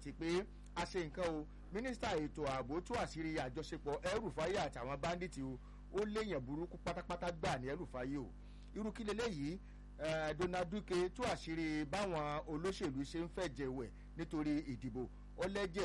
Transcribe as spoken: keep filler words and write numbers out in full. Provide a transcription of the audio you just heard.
àti pé a ṣe nǹkan o mínísítà ètò ààbò tú àṣírí àjọṣepọ̀ El-Rufai àtàwọn báńdíìtì o ó léèyàn burúkú pátápátá gbà ní El-Rufai o irú kí leléyìí Donald Duke tú àṣírí báwọn olóṣèlú ṣe ń fẹ̀jẹ̀ wẹ̀ nítorí ìdìbò ọlẹ́jẹ̀